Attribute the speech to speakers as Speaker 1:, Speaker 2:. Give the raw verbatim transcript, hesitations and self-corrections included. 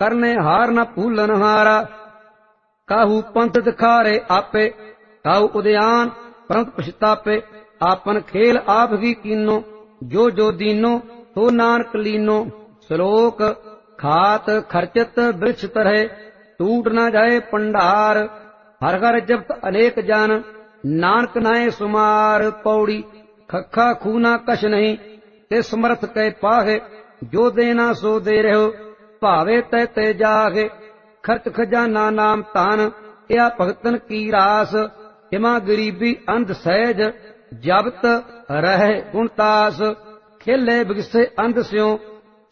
Speaker 1: करने हार न भूलन हारा। काहू पंथ दिखारे आपे, काहू उद्यान परंत पछतापे। आपन खेल आप ही कीनो, जो जो दीनो तो नानक लीनो। श्लोक खात खर्चत वृक्ष तरह, टूट न जाए पंडार। हर हर जपत अनेक जन, नानक नाय सुमार। पौड़ी खखा खूना कछ नहीं, ते समर्थ कै पाहे। जो देना सो दे रहो, भावे तै ते जागे। खर्च खजाना नाम तान, या भगतन की रास। हिमा गरीबी अंध सहज, जबत रहे गुणतास। खेले बिगसे अंध स्यों,